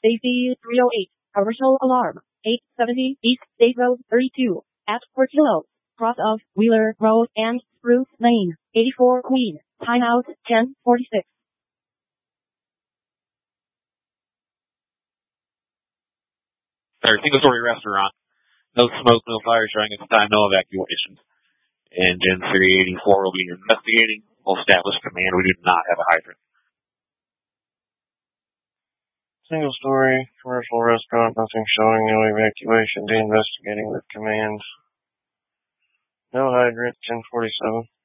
Safety 308. Commercial alarm. 870 East State Road 32. At 4 kilos. Cross of Wheeler Road and Spruce Lane. 84 Queen. Timeout 10:46. Single-story restaurant. No smoke, no fire showing at the time, no evacuations. Engine 384 will be investigating. We'll establish command. We do not have a hydrant. Single-story commercial restaurant, nothing showing, no evacuation. Investigating with command. No hydrant, 10:47.